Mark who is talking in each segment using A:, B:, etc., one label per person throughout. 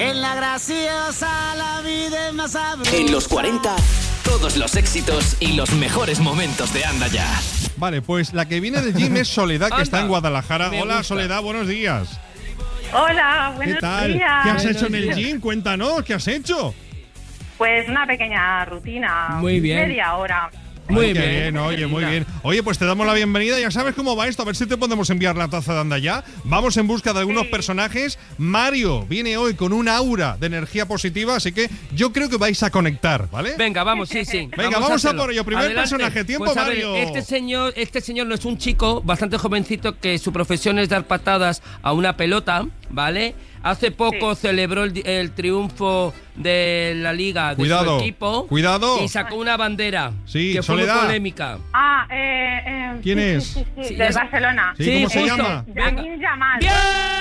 A: En la graciosa la vida es más sabrosa.
B: En los 40, todos los éxitos y los mejores momentos de Anda Ya.
C: Vale, pues la que viene del gym es Soledad, que está en Guadalajara. Hola,
D: gusta.
C: Soledad, buenos días.
E: Hola, buenos
C: ¿Qué tal?
E: días.
C: ¿Qué has hecho en el gym? Cuéntanos, ¿qué has hecho?
E: Pues una pequeña rutina.
D: Muy bien.
E: Media hora.
D: Muy
C: Ay, qué
D: bien.
C: oye, muy bien. Oye, pues te damos la bienvenida. Ya sabes cómo va esto. A ver si te podemos enviar la taza de Anda Ya. Vamos en busca de algunos personajes. Mario viene hoy con un aura de energía positiva, así que yo creo que vais a conectar, ¿vale?
D: Venga, vamos, sí.
C: Venga, vamos a
D: hacerlo.
C: por ello. Primer
D: Adelante.
C: personaje, tiempo,
D: Pues, a ver,
C: Mario.
D: este señor no es un chico bastante jovencito que su profesión es dar patadas a una pelota, ¿vale? Hace poco celebró el triunfo de la liga de su equipo.
C: Cuidado.
D: Y sacó una bandera.
C: Sí,
D: que fue muy
C: Soledad.
D: polémica.
C: ¿Quién es?
E: Sí, del Barcelona.
C: Sí, ¿cómo se
D: justo.
C: llama?
E: Lamine Yamal.
D: ¡Bien!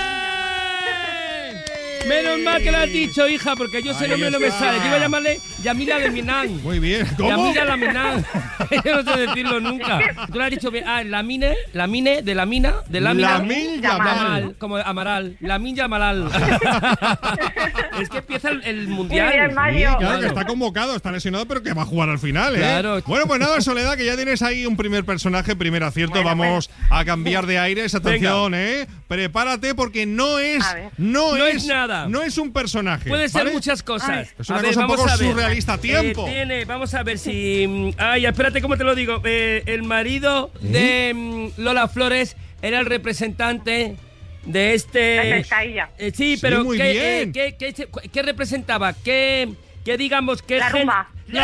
D: Menos mal que lo has dicho, hija, porque yo ese
C: Ahí
D: nombre no me
C: está.
D: sale. Yo iba a llamarle Yamila de Minan.
C: Muy bien. ¿Cómo?
D: Yamila Laminan. Yo no sé decirlo nunca. Tú lo has dicho bien. Lamine, de Lamina.
C: Lamine Yamal.
D: Como Amaral. Lamine Yamal. Es que empieza el mundial.
E: Muy bien,
C: Sí,
E: Mario.
C: claro, que está convocado, está lesionado, pero que va a jugar al final, ¿eh?
D: Claro.
C: Bueno, pues nada, Soledad, que ya tienes ahí un primer personaje, primer acierto.
E: Bueno,
C: Vamos a cambiar de aires. Atención, ¿eh? Prepárate porque no es
D: nada.
C: No es un personaje.
D: Puede ser
C: ¿vale?
D: muchas cosas.
C: Es una
D: A ver,
C: cosa un
D: vamos
C: poco
D: a ver.
C: surrealista. Tiempo.
D: Vamos a ver si... Ay, espérate, ¿cómo te lo digo? El marido de Lola Flores era el representante de este...
E: La pescadilla.
D: Sí, pero
C: muy bien.
D: ¿qué representaba? ¿Qué digamos que...
E: La rumba.
D: ¡Yeah!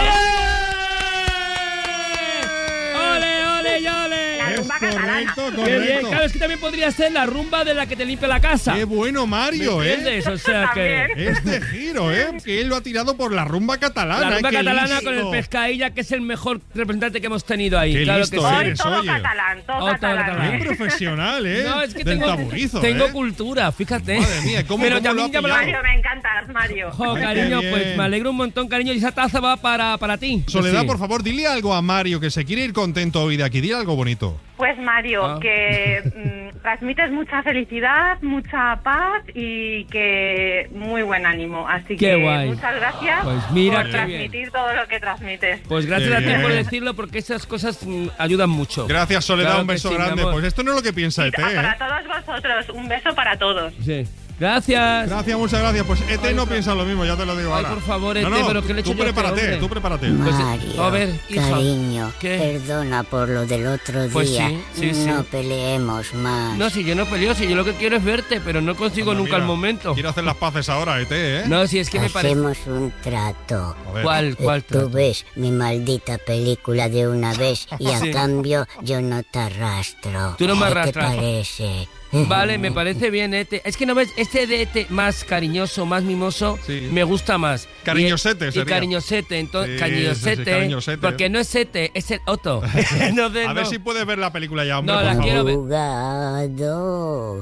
D: ¡Ole, y ole!
E: La
C: Es
E: rumba catalana.
C: correcto,
D: Qué bien,
C: correcto.
D: claro, es que también podría ser la rumba de la que te limpia la casa.
C: Qué bueno, Mario,
D: ¿Me
C: ¿eh?
D: entiendes? O sea que...
E: También.
C: Este giro, ¿eh? Que él lo ha tirado por la rumba catalana.
D: La rumba
C: qué
D: catalana
C: listo.
D: con el Pescadilla, que es el mejor representante que hemos tenido ahí.
C: Qué
D: claro
C: listo
D: que sí.
E: Hoy
C: eres,
E: todo
C: oye.
E: catalán, todo
D: Todo
E: catalán.
D: catalán.
C: Bien profesional, ¿eh?
D: No, es que
C: Del
D: tengo
C: taburizo,
D: tengo
C: ¿eh?
D: cultura, fíjate.
C: Madre mía, ¿cómo
D: Pero
C: lo ha
D: Yamil Yamal-
C: pillado?
E: Mario, me encantas, Mario.
D: Jo,
C: Ay,
D: cariño,
C: qué
D: pues
C: bien.
D: me alegro un montón, cariño. Y esa taza va para ti.
C: Soledad,
D: Sí.
C: por favor, dile algo a Mario que se quiere ir contento hoy de aquí. Dile algo bonito.
E: Pues Mario, que transmites mucha felicidad, mucha paz y que muy buen ánimo. Así
D: Qué
E: que
D: guay.
E: muchas gracias
D: Pues mira,
E: por
D: qué
E: transmitir todo lo que transmites.
D: Pues gracias
C: Qué
D: a ti
C: bien.
D: por decirlo, porque esas cosas ayudan mucho.
C: Gracias, Soledad.
D: Claro
C: un
D: que
C: beso
D: sí, mi
C: grande.
D: amor.
C: Pues esto no es lo que piensa ET,
E: Para
C: ¿eh?
E: todos vosotros, un beso para todos.
D: Sí. Gracias.
C: Gracias, muchas gracias. Pues ET
D: Ay,
C: no
D: por-
C: piensa lo mismo, ya te lo digo
D: Ay,
C: ahora.
D: por favor, ET,
C: No,
D: pero ¿qué le he hecho
C: tú
D: yo a este
C: prepárate,
D: hombre?
C: tú prepárate.
D: Pues,
F: Mario,
D: a ver, hija.
F: cariño,
D: ¿Qué?
F: perdona por lo del otro
D: Pues
F: día.
D: sí, sí,
F: no
D: sí.
F: peleemos más.
D: No, si yo no peleo, si yo lo que quiero es verte, pero no consigo
C: Anda,
D: nunca
C: mira,
D: el momento.
C: Quiero hacer las paces ahora, ET, ¿eh?
D: No, si es que me parece...
F: Hacemos un trato.
C: A ver.
D: ¿Cuál
F: Tú
D: trato?
F: ves mi maldita película de una vez y a
D: Sí.
F: cambio yo no te arrastro.
D: Tú no me
F: ¿Qué
D: arrastras.
F: te parece?
D: Vale, me parece bien, ET. Es que no ves, este de ET más cariñoso, más mimoso,
C: Sí.
D: me gusta más.
C: Cariñosete
D: y
C: sería.
D: cariñosete, entonces,
C: Sí,
D: cariñosete,
C: sí, sí, cariñosete.
D: porque no es ET, es el Otto. Entonces,
C: A ver
D: no.
C: si puedes ver la película ya, hombre,
D: No,
C: por
D: la
C: favor.
D: quiero ver.
F: Abogado.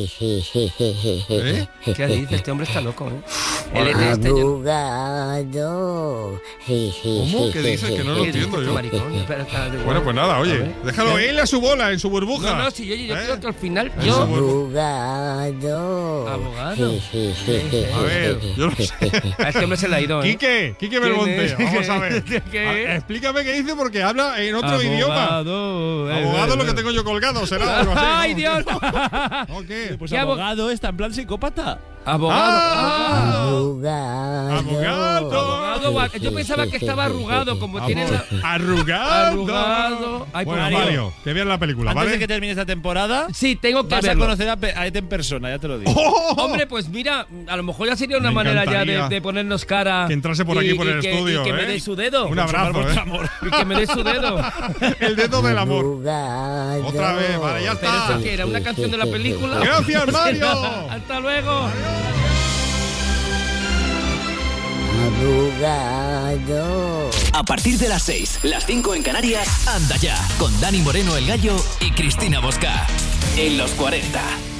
C: ¿Eh?
D: ¿Qué dices? Este hombre está loco, ¿eh? El ET este,
F: Abogado.
C: ¿Cómo? ¿Qué dices? Que no lo
D: ¿Qué dices,
C: entiendo
D: tú,
C: yo.
D: maricón? Espera, está de
C: Bueno, pues nada,
D: A
C: oye,
D: ver.
C: déjalo
D: ¿Eh?
C: él a su bola, en su burbuja.
D: No, si yo
C: ¿Eh?
D: creo que al final
C: En
D: yo...
C: su burbuja.
F: Abogado.
D: Abogado.
C: A ver, yo no sé.
D: A este hombre se le ha ido, ¿eh?
C: Quique Belmonte,
D: es?
C: vamos a ver.
D: ¿Qué es?
C: Explícame qué dice porque habla en otro idioma.
D: Abogado.
C: Abogado lo que tengo yo colgado, será algo así. ¿no?
D: ¡Ay, Dios!
C: ¿O qué?
G: Pues
D: ¿Qué
G: abogado está en plan psicópata.
D: Abogado.
C: Abogado.
D: Yo pensaba que estaba arrugado, como tiene la...
C: Arrugado.
D: Arrugado. Ay,
C: Bueno,
D: Mario.
C: Mario, que veas la película,
G: Antes
C: ¿vale?
G: de que termine esta temporada,
D: Sí, tengo que
G: vas a
D: verlo.
G: conocer a ET en persona, ya te lo digo.
C: ¡Oh!
D: Hombre, pues mira, a lo mejor ya sería una
C: Me
D: manera ya
C: encantaría
D: de ponernos cara.
C: que entrase por aquí, por el estudio,
D: Y que me
C: ¿eh?
D: dé su dedo.
C: Un abrazo,
G: vuestro
C: ¿eh?
G: amor.
D: Y que me dé su dedo.
C: El dedo del amor.
F: Abogado.
C: Otra vez, vale, ya
D: Pero
C: está.
D: eso que era una canción de la película.
C: Gracias, Mario.
D: Hasta luego.
F: Abogado.
B: A partir de las 6, las 5 en Canarias, Anda Ya, con Dani Moreno el Gallo y Cristina Bosca. En los 40.